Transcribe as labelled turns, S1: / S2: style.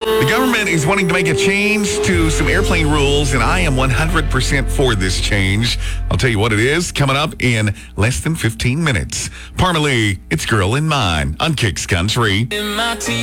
S1: The government is wanting to make a change to some airplane rules, and I am 100% for this change. I'll tell you what it is coming up in less than 15 minutes. Parmalee, it's Girl in Mine on Kicks Country.